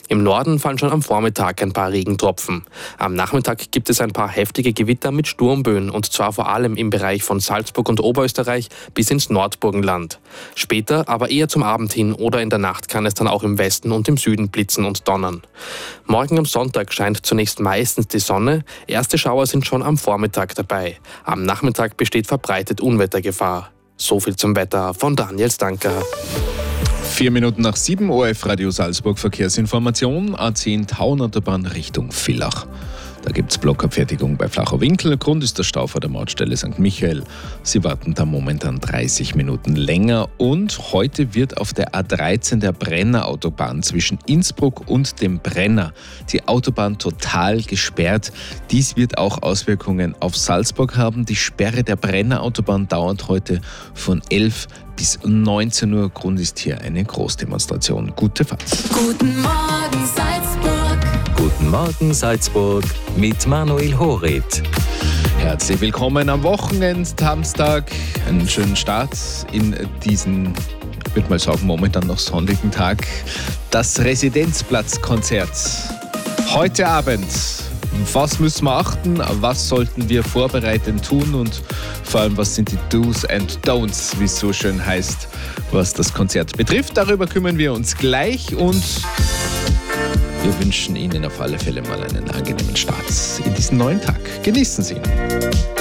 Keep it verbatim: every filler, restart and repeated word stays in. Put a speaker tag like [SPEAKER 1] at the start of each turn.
[SPEAKER 1] Im Norden fallen schon am Vormittag ein paar Regentropfen. Am Nachmittag gibt es ein paar heftige Gewitter mit Sturmböen und zwar vor allem im Bereich von Salzburg und Oberösterreich bis ins Nordburgenland. Später, aber eher zum Abend hin oder in der Nacht kann es dann auch im Westen und im Süden blitzen und donnern. Morgen am Sonntag scheint zunächst meistens die Sonne. Erste Schauer sind schon am Vormittag dabei. Am Nachmittag besteht verbreitet Unwettergefahr. So viel zum Wetter von Daniel Stanker.
[SPEAKER 2] Vier Minuten nach sieben, O R F Radio Salzburg Verkehrsinformation, A zehn Tauenautobahn Richtung Villach. Da gibt es Blockabfertigung bei Flacher Winkel. Grund ist der Stau vor der Mautstelle Sankt Michael. Sie warten da momentan dreißig Minuten länger. Und heute wird auf der A dreizehn der Brenner-Autobahn zwischen Innsbruck und dem Brenner die Autobahn total gesperrt. Dies wird auch Auswirkungen auf Salzburg haben. Die Sperre der Brenner-Autobahn dauert heute von elf bis neunzehn Uhr. Grund ist hier eine Großdemonstration. Gute Fahrt.
[SPEAKER 3] Guten Morgen Salzburg.
[SPEAKER 4] Guten Morgen Salzburg mit Manuel Horit.
[SPEAKER 2] Herzlich willkommen am Wochenende, Samstag. Einen schönen Start in diesen, ich würde mal sagen, momentan noch sonnigen Tag. Das Residenzplatzkonzert heute Abend. Was müssen wir achten? Was sollten wir vorbereitend tun? Und vor allem, was sind die Do's and Don'ts, wie es so schön heißt, was das Konzert betrifft? Darüber kümmern wir uns gleich und wir wünschen Ihnen auf alle Fälle mal einen angenehmen Start in diesen neuen Tag. Genießen Sie ihn.